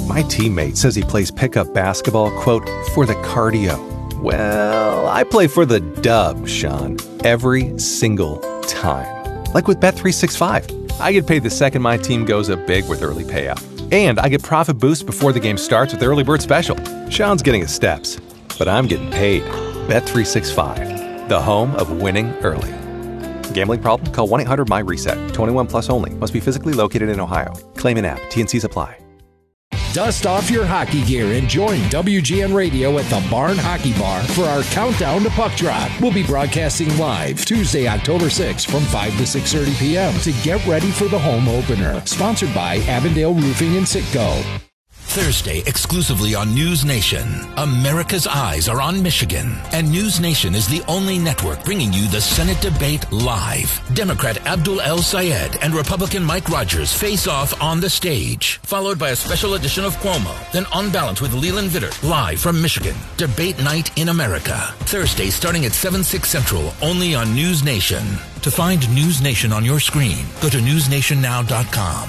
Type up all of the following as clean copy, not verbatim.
My teammate says he plays pickup basketball, quote, for the cardio. Well, I play for the dub, Sean, every single time. Like with Bet365. I get paid the second my team goes up big with early payout. And I get profit boost before the game starts with the early bird special. Sean's getting his steps, but I'm getting paid. Bet365, the home of winning early. Gambling problem? Call 1-800-MY-RESET. 21 plus only. Must be physically located in Ohio. Claim in app. T&Cs apply. Dust off your hockey gear and join WGN Radio at the Barn Hockey Bar for our countdown to puck drop. We'll be broadcasting live Tuesday, October 6th from 5 to 6:30 p.m. to get ready for the home opener. Sponsored by Avondale Roofing and Citgo. Thursday, exclusively on News Nation. America's eyes are on Michigan, and News Nation is the only network bringing you the Senate debate live. Democrat Abdul El-Sayed and Republican Mike Rogers face off on the stage, followed by a special edition of Cuomo, then On Balance with Leland Vittert, live from Michigan. Debate night in America. Thursday, starting at 7/6 Central, only on News Nation. To find News Nation on your screen, go to newsnationnow.com.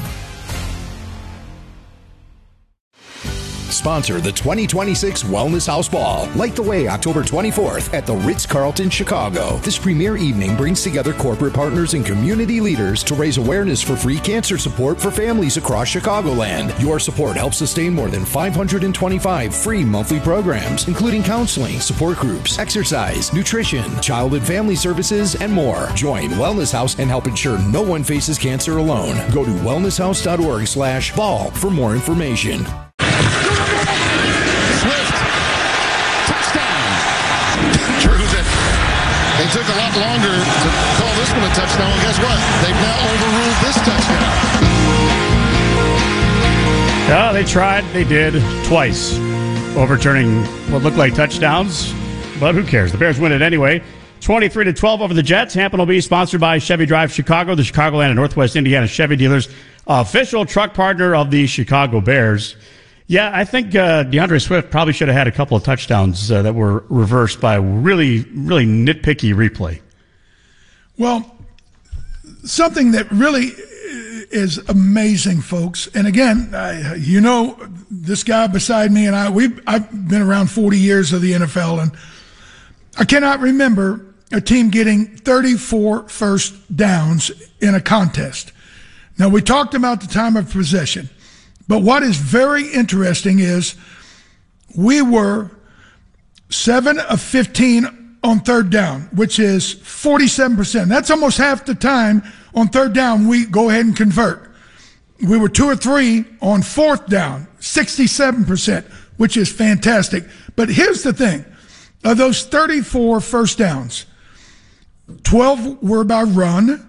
Sponsor the 2026 Wellness House Ball. Light the way October 24th at the Ritz-Carlton, Chicago. This premier evening brings together corporate partners and community leaders to raise awareness for free cancer support for families across Chicagoland. Your support helps sustain more than 525 free monthly programs, including counseling, support groups, exercise, nutrition, child and family services, and more. Join Wellness House and help ensure no one faces cancer alone. Go to wellnesshouse.org/ball for more information. They took a lot longer to call this one a touchdown. Well, guess what? They've now overruled this touchdown. Yeah, they tried. They did twice, overturning what looked like touchdowns. But who cares? The Bears win it anyway. 23-12 over the Jets. Hampton will be sponsored by Chevy Drive Chicago, the Chicagoland and Northwest Indiana Chevy dealers, official truck partner of the Chicago Bears. Yeah, I think DeAndre Swift probably should have had a couple of touchdowns that were reversed by really, really nitpicky replay. Well, something that really is amazing, folks. And again, this guy beside me and I've been around 40 years of the NFL, and I cannot remember a team getting 34 first downs in a contest. Now, we talked about the time of possession. But what is very interesting is we were 7 of 15 on third down, which is 47%. That's almost half the time on third down we go ahead and convert. We were 2 or 3 on fourth down, 67%, which is fantastic. But here's the thing. Of those 34 first downs, 12 were by run,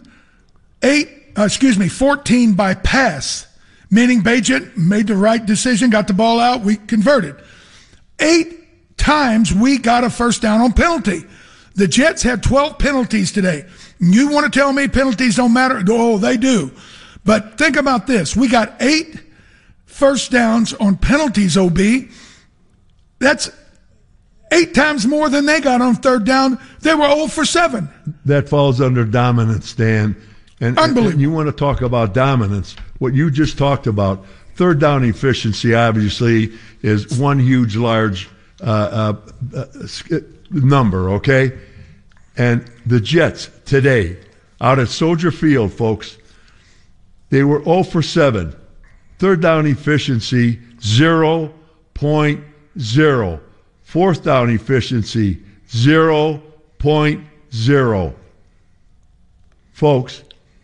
14 by pass. Meaning Bagent made the right decision, got the ball out, we converted. 8 times we got a first down on penalty. The Jets had 12 penalties today. You want to tell me penalties don't matter? Oh, they do. But think about this. We got 8 first downs on penalties, OB. That's 8 times more than they got on third down. They were 0 for 7. That falls under dominance, Dan. Unbelievable. And you want to talk about dominance. What you just talked about, third down efficiency, obviously, is one huge, large number, okay? And the Jets today, out at Soldier Field, folks, they were 0 for 7. Third down efficiency, 0.0. Fourth down efficiency, 0.0. Folks,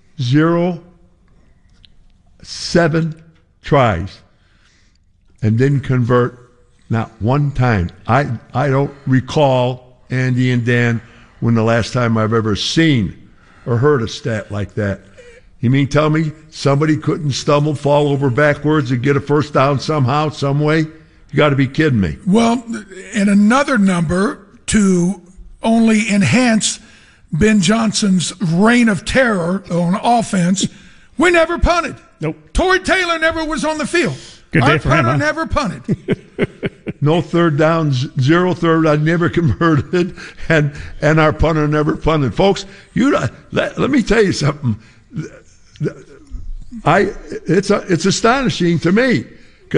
7 tries and didn't convert not one time. I don't recall, Andy and Dan, when the last time I've ever seen or heard a stat like that. You mean tell me somebody couldn't stumble, fall over backwards, and get a first down somehow, some way? You got to be kidding me. Well, and another number to only enhance Ben Johnson's reign of terror on offense, we never punted. Nope. Torrey Taylor never was on the field. Good day for him, huh? Our punter never punted. No third downs, 0 third down, never converted, and our punter never punted. Folks, let me tell you something. It's astonishing to me.